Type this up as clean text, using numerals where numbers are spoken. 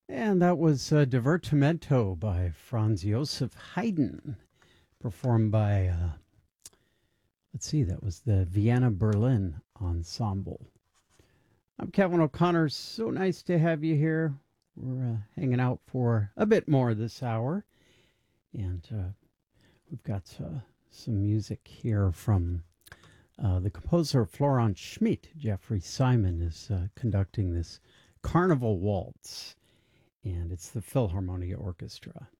And that was Divertimento by Franz Josef Haydn, performed by, let's see, that was the Vienna Berlin Ensemble. I'm Kevin O'Connor. So nice to have you here. We're hanging out for a bit more this hour. And we've got some music here from the composer Florent Schmidt. Jeffrey Simon is conducting this Carnival Waltz, and it's the Philharmonia Orchestra.